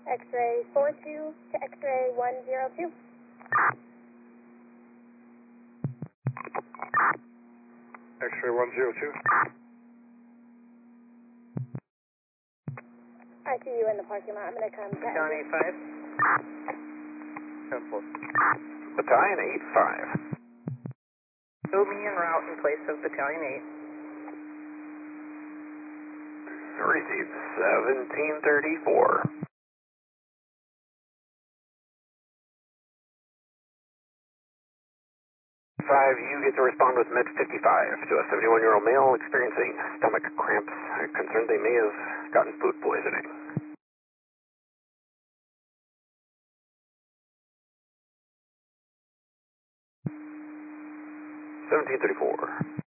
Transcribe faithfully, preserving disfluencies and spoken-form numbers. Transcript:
X-ray four two to X-ray one zero two. X-ray one zero two. I see you in the parking lot. I'm going to come. Battalion eight five. ten four. Battalion eight five. Show me en route in place of Battalion eight. Received seventeen thirty-four. Five, you get to respond with Med fifty-five to a seventy-one-year-old male experiencing stomach cramps. Concerned they may have gotten food poisoning. seventeen thirty-four.